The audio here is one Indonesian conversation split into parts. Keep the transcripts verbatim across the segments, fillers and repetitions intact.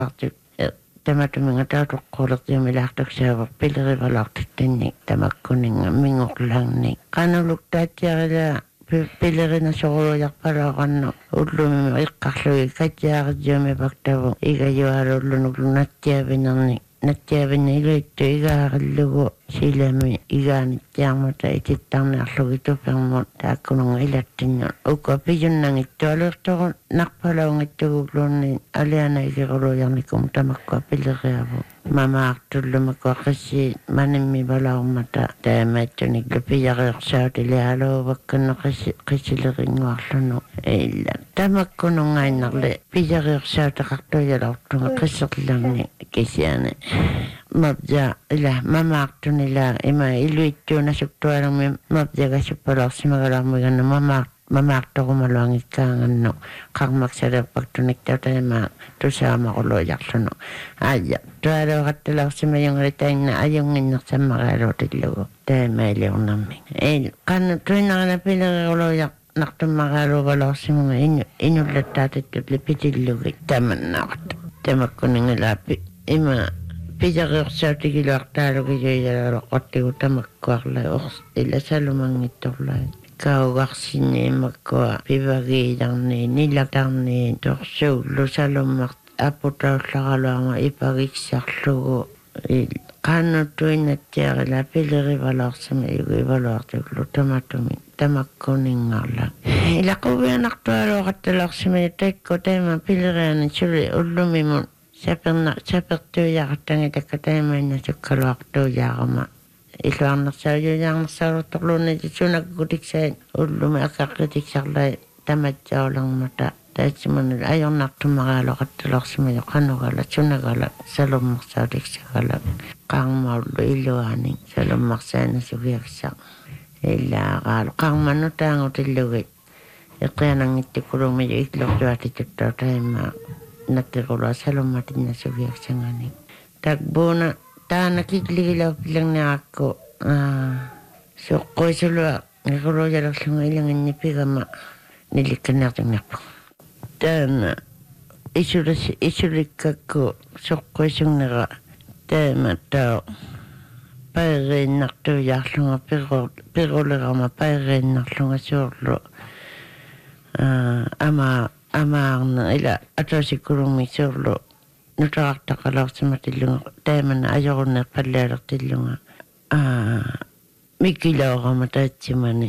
Tämä tuminga tautukkuulut ja milahtuksia pilerivalautettiin tämäkkuninga minguklanni. Kannuluktaatjärjellä pilerinä sooloja parakanno ullumi ikkahlugi katjaaradjoomi baktavu iga juarullunuklu nattiavinarni. Nattiavinna iluittu igaarillugu silami igaanittiarmuta itittarniarlugi tupermut taakkununga ilattinna. Ukka pijunnangittu alirtoru narpalaungittuguglunni aliana igirulujarnikum tamakkua pileriavu. Mamaartullumakua qissi manimmi valaumata taamaattunik lupijareersautili aluuvakkanno qissi qissileringuarlunu illa tamakkunungainnerli pijareersautaqartuijalortunga qisserlanni kisiane mabja ila mamaartunila ima iluittuuna suktualumi mabjagasuppalorsimagalarmiganna mamaart mamaartorumaluangikkaangannu qarmaksalerpaktunik tautama tusaamaquluijarlunu aja tualuuqattalaorsimayungali tainna ajunginnersammaraaluutillugu taamailiornarmi ei qannu tuinarala pileriuluujaq nartummaqaaluuvalorsimunga inu inullattaatittut lipitillugi tamannaaqat tamakkuningilaapi ima pijareersautigiluartaalugijuijalaloqottigu tamakkuarla ors illa salumangittorlai kaugarsinni makkua pivagiilarni nilatarni torsuullu salummart aputaullaraluarma ipagiksarlugu qannutuinattiarila pilerivaloorsima igu ivaluartuklu tamatumi tamakkuningarla ilaquvianartualuuqattalorsima taikku taima pileriani suli ullumimun saperna sapertuujaqattangitaka taimainna sukkaluartuujaarama Iluarnersaujujаарnersauluttorluunni sunakkutiksain ullumi akaqqitiksarlai tamatjaularmata taatsimannul ajornartumaraaloqattalorsima qanugala sunagala salummersauliksagala qaarmaullu iluaani salummersaana sugiaksaq illaaqaalu qaarmannu taangutillugi iqianangittikulumi iklortuatituttaa taimaa nattiqulua salummatinna sugiaksangani takbuuna taana kikligilaupilangniaqakku soqqoisulua ngikuluujalerlunga ilanginnipigama nilikkanniartungnarpu taana isulas isulikkakku soqqoisunnera taama tao pairiinnartuujaarlunga piru pirulerama pairiinnarlunga suurlu ama amaarna ila atosikulumi suurlu nutaqartaqalorsimatillunga taamana ajorunner pallaalertillunga aa mikilaorama taatsimani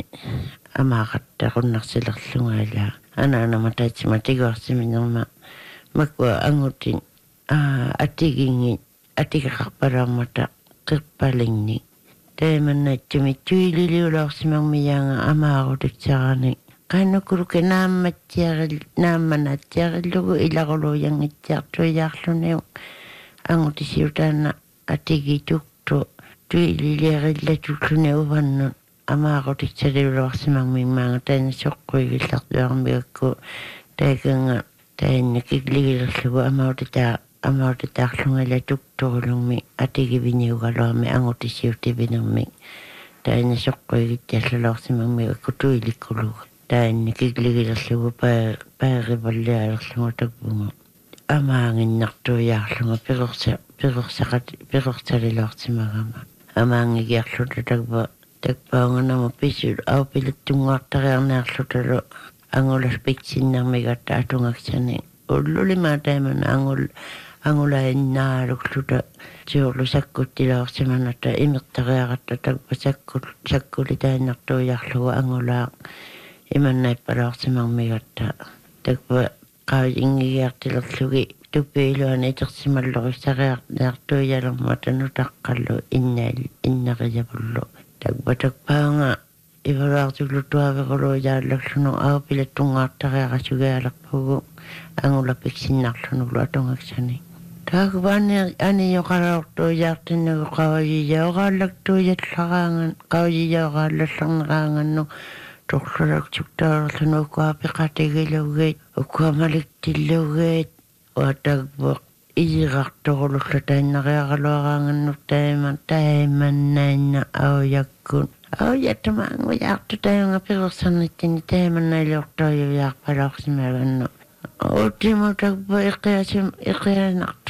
amaaqattaqunnersilerlunga ila anaanama taatsima tiguarsiminerma makua angutin aa atigingi atigaqarpalaarmata qirpalingni taamannaitsumi tuililiulorsimangmiyaanga amaarutiksaarani qannukuruke naammattiaril naammanattiarillugu ilaquluuyanngittiartuijaarluneu angutisiutaana atigituktu tuililiarillatullune uvannut amaarutiksalilorsimangmimmaanga taana soqquigillartuarmigakku taakanga taanna kikligilerlugu amautitaa amautitaarlungala tukturulungmi atigiviniugaluarmi angutisiutivinermi taana soqquigittiallalorsimangmigakku tuilikkulugu taanni kikligilerlugu paarivallialerlugu takpunga amaanginnartuijaarlunga pirorsa pirorsaqat pirorsalilortimagama amaangigiarluta takpa takpaunganama pisul aupilattunguartariarniarlutalu angulas pitsinnermigatta atungaksani ullulimaa taimana angul angulainnaalukluta siurlu sakkuttilaorsimanata imertariaqatta takpa sakkul sakkuli taannartuijaarlugu angulaa imannaippalaorsimangmigatta takpa qaajingigiartilerlugi tupiiluani itersimallorissariartuijalermata nutaqqallu innaal innaqijapullu takpa takpaanga ivaluartuklu tuaviquluujaallakslunu aupilattungaartariaqasugialerpugu angulapiksinnaarlunuglu atungaksani taakupani ani yoqalaortuijaartinnagu qawajijaoqaallaktuijatlaraangan qawajijaoqaallallarneraangannu torlulaksuktaarlunu ukkuapiqatigilugeet ukkuamaliktilluggeet uatakpuq isiqartorululla taannariaqaluaraangannuk taiman taimannainna aujakkun aujattamaangujaartu taimanga pirussarnittini taimannailiortoijujaarpalaorsimagannu ultimutakpu iqiasim iqianartu